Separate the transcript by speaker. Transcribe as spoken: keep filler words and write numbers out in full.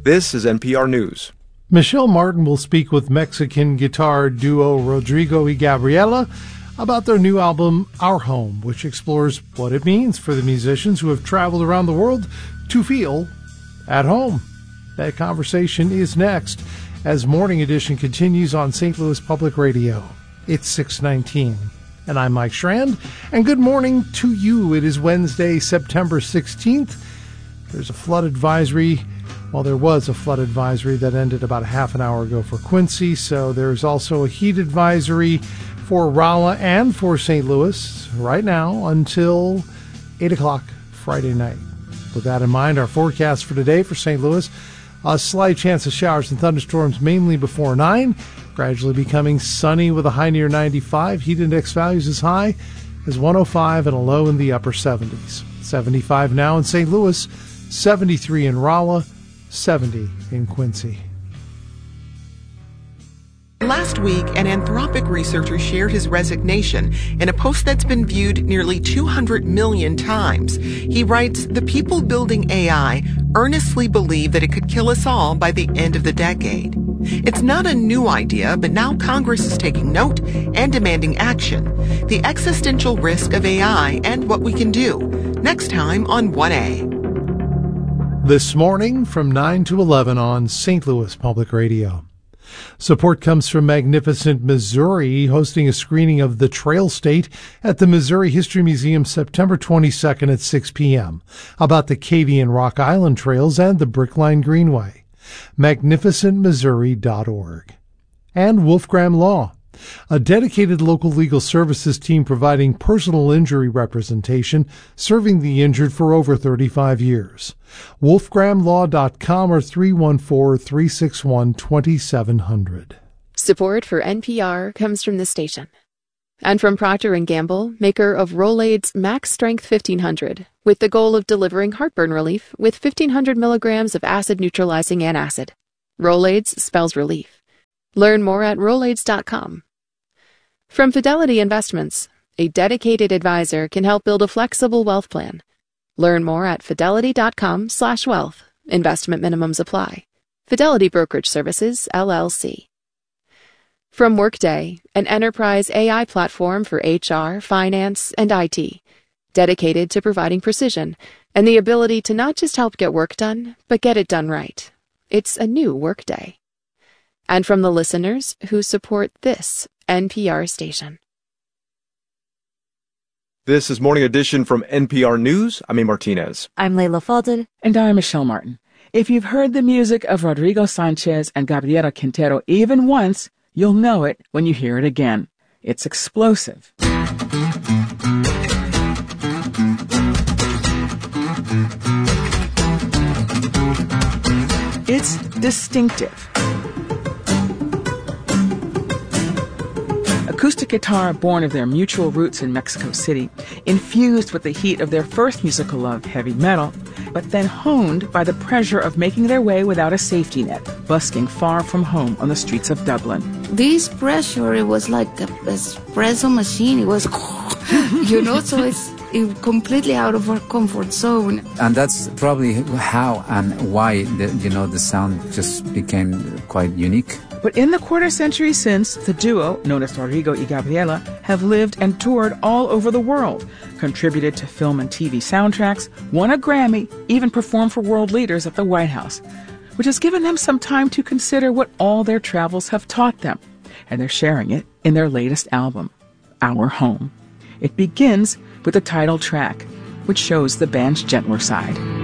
Speaker 1: This is N P R News.
Speaker 2: Michelle Martin will speak with Mexican guitar duo Rodrigo y Gabriela about their new album, Our Home, which explores what it means for the musicians who have traveled around the world to feel at home. That conversation is next as Morning Edition continues on Saint Louis Public Radio. It's six nineteen, and I'm Mike Schrand, and good morning to you. It is Wednesday, September sixteenth. There's a flood advisory. Well, there was a flood advisory that ended about a half an hour ago for Quincy, so there's also a heat advisory for Rolla and for Saint Louis right now until eight o'clock Friday night. With that in mind, our forecast for today for Saint Louis: a slight chance of showers and thunderstorms mainly before nine, gradually becoming sunny with a high near ninety-five. Heat index values as high as one oh five and a low in the upper seventies. seventy-five now in Saint Louis, seventy-three in Rolla, seventy in Quincy.
Speaker 3: Last week, an Anthropic researcher shared his resignation in a post that's been viewed nearly two hundred million times. He writes, "The people building A I earnestly believe that it could kill us all by the end of the decade." It's not a new idea, but now Congress is taking note and demanding action. The existential risk of A I and what we can do. Next time on one A.
Speaker 2: This morning from nine to eleven on Saint Louis Public Radio. Support comes from Magnificent Missouri, hosting a screening of The Trail State at the Missouri History Museum September twenty-second at six p.m. about the Cavey and Rock Island Trails and the Brickline Greenway. magnificent missouri dot org. And Wolfgram Law, a dedicated local legal services team providing personal injury representation, serving the injured for over thirty-five years. wolfgram law dot com or three one four, three six one, two seven zero zero.
Speaker 4: Support for N P R comes from the station. And from Procter and Gamble, maker of Rolaids Max Strength fifteen hundred, with the goal of delivering heartburn relief with fifteen hundred milligrams of acid-neutralizing antacid. Rolaids spells relief. Learn more at rolaids dot com. From Fidelity Investments, a dedicated advisor can help build a flexible wealth plan. Learn more at fidelity dot com slash wealth. Investment minimums apply. Fidelity Brokerage Services, L L C. From Workday, an enterprise A I platform for H R, finance, and I T, dedicated to providing precision and the ability to not just help get work done, but get it done right. It's a new Workday. And from the listeners who support this N P R station.
Speaker 1: This is Morning Edition from N P R News. I'm A. Martinez.
Speaker 5: I'm Leila Fadel.
Speaker 6: And I'm Michelle Martin. If you've heard the music of Rodrigo Sanchez and Gabriela Quintero even once, you'll know it when you hear it again. It's explosive. It's distinctive. Acoustic guitar born of their mutual roots in Mexico City, infused with the heat of their first musical love, heavy metal, but then honed by the pressure of making their way without a safety net, busking far from home on the streets of Dublin.
Speaker 5: This pressure, it was like a espresso machine. It was, you know, so it's it completely out of our comfort zone.
Speaker 7: And that's probably how and why, the, you know, the sound just became quite unique.
Speaker 6: But in the quarter century since, the duo, known as Rodrigo y Gabriela, have lived and toured all over the world, contributed to film and T V soundtracks, won a Grammy, even performed for world leaders at the White House, which has given them some time to consider what all their travels have taught them. And they're sharing it in their latest album, Our Home. It begins with the title track, which shows the band's gentler side.